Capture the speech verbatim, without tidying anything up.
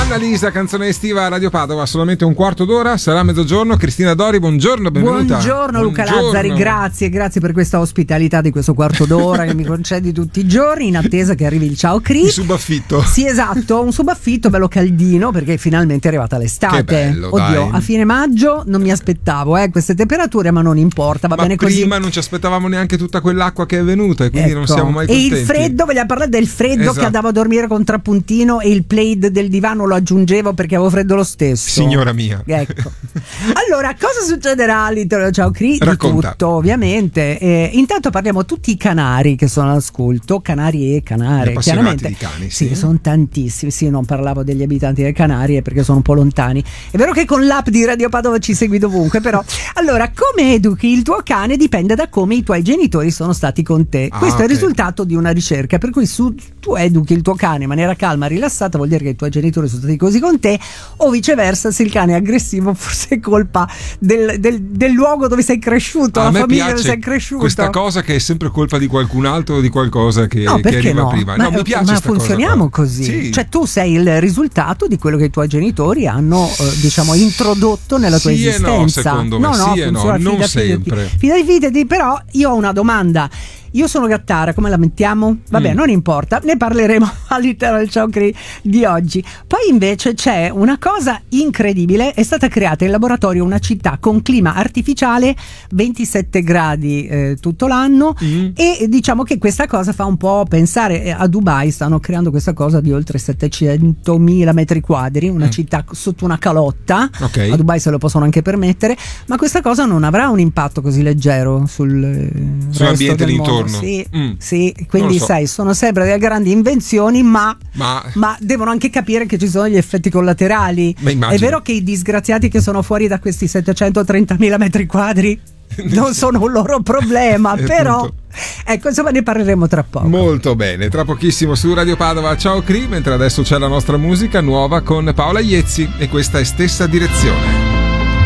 Annalisa, canzone estiva a Radio Padova, solamente un quarto d'ora, sarà mezzogiorno. Cristina Dori, buongiorno, benvenuta. Buongiorno Luca Buongiorno. Lazzari, grazie, grazie per questa ospitalità di questo quarto d'ora che mi concedi tutti i giorni, in attesa che arrivi il Ciao Cri. Il subaffitto. Sì, esatto, un subaffitto bello caldino, perché finalmente è arrivata l'estate. Che bello, Oddio, dai. a fine maggio non mi aspettavo eh, queste temperature, ma non importa, va Ma bene così. prima non ci aspettavamo neanche tutta quell'acqua che è venuta e quindi Ecco. non siamo mai E contenti. il freddo, vogliamo parlare del freddo, Esatto. che andavo a dormire con trapuntino e il plaid del divano lo aggiungevo perché avevo freddo lo stesso. Signora mia. Ecco. Allora, cosa succederà all'interno del Ciao Cri? Di Racconta. tutto, ovviamente. Eh, intanto parliamo tutti i canari che sono all'ascolto, canari e canare. Gli appassionati Chiaramente. di cani, sì. Sì, sono tantissimi. Sì, non parlavo degli abitanti delle Canarie perché sono un po' lontani. È vero che con l'app di Radio Padova ci segui dovunque, però. Allora, come educhi il tuo cane dipende da come i tuoi genitori sono stati con te. Ah, Questo è il ok. risultato di una ricerca, per cui su, tu educhi il tuo cane in maniera calma e rilassata, vuol dire che i tuoi genitori sono stati così con te, o viceversa, se il cane è aggressivo forse è colpa del, del, del luogo dove sei cresciuto, A la me famiglia dove piace sei cresciuto. questa cosa che è sempre colpa di qualcun altro o di qualcosa che, No, che perché arriva no? prima. Ma, No, mi piace ma sta cosa funzioniamo qua. così. Sì. Cioè, tu sei il risultato di quello che i tuoi genitori hanno, eh, diciamo, introdotto nella tua Sì e no, esistenza. secondo me, no, no, sì e no, funziona, non fidati, sempre. Fidati, fidati, però io ho una domanda. Io sono gattara, come la mettiamo? Vabbè, Mm. non importa, ne parleremo all'interno del Ciao Cri di oggi. Poi invece c'è una cosa incredibile, è stata creata in laboratorio una città con clima artificiale, ventisette gradi eh, tutto l'anno, Mm. e diciamo che questa cosa fa un po' pensare, eh, a Dubai stanno creando questa cosa di oltre settecentomila metri quadri, una Mm. città sotto una calotta. Ok. A Dubai se lo possono anche permettere, ma questa cosa non avrà un impatto così leggero sul eh, Sull'ambiente resto del lì mondo. intorno. Sì, Mm. sì, Non quindi lo so. sai, sono sempre delle grandi invenzioni, ma, Ma ma devono anche capire che ci sono gli effetti collaterali. Beh, immagino. È vero che i disgraziati che sono fuori da questi settecentotrentamila metri quadri non sono un loro problema, Eh, però appunto. ecco, insomma, ne parleremo tra poco. molto bene, tra pochissimo su Radio Padova Ciao Cri, mentre adesso c'è la nostra musica nuova con Paola Iezzi e questa è Stessa Direzione.